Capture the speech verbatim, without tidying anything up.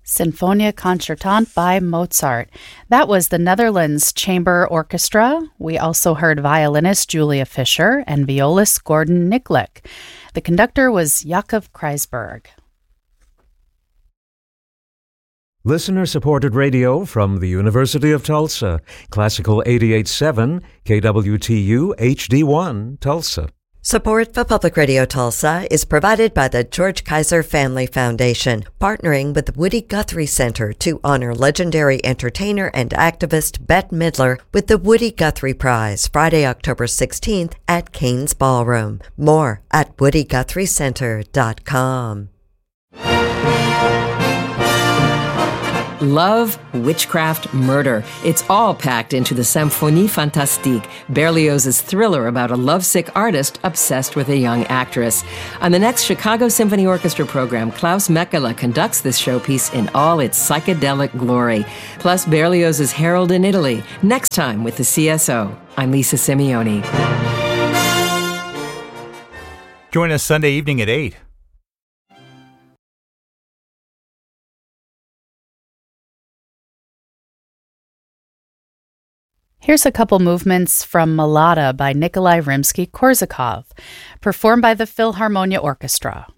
Sinfonia Concertante by Mozart. That was the Netherlands Chamber Orchestra. We also heard violinist Julia Fischer and violist Gordon Niklic. The conductor was Jakob Kreisberg. Listener-supported radio from the University of Tulsa. Classical eighty-eight point seven, K W T U H D one, Tulsa. Support for Public Radio Tulsa is provided by the George Kaiser Family Foundation, partnering with the Woody Guthrie Center to honor legendary entertainer and activist Bette Midler with the Woody Guthrie Prize, Friday, October sixteenth at Kane's Ballroom. More at woody guthrie center dot com. Love, witchcraft, murder. It's all packed into the Symphonie Fantastique, Berlioz's thriller about a lovesick artist obsessed with a young actress. On the next Chicago Symphony Orchestra program, Klaus Mekela conducts this showpiece in all its psychedelic glory. Plus Berlioz's Harold in Italy, next time with the C S O. I'm Lisa Simeone. Join us Sunday evening at eight. Here's a couple movements from Mlada by Nikolai Rimsky-Korsakov, performed by the Philharmonia Orchestra.